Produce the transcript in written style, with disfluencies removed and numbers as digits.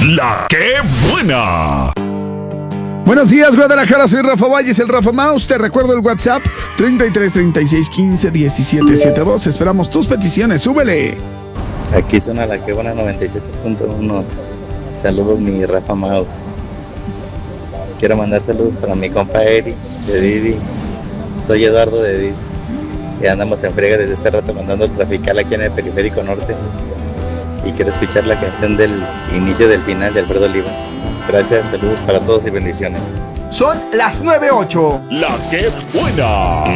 La que buena. Buenos días, Guadalajara, soy Rafa Valles, el Rafa Mouse. Te recuerdo el WhatsApp 33 36 15 17 72. Esperamos tus peticiones, súbele. Aquí suena la que buena 97.1. Saludos, mi Rafa Mouse. Quiero mandar saludos para mi compa Eri de Didi. Soy Eduardo de Didi. Y andamos en friega desde hace rato mandando trafical aquí en el Periférico Norte. Y quiero escuchar la canción del inicio del final de Alfredo Olivas. Gracias, saludos para todos y bendiciones. Son las 9:08. La que buena.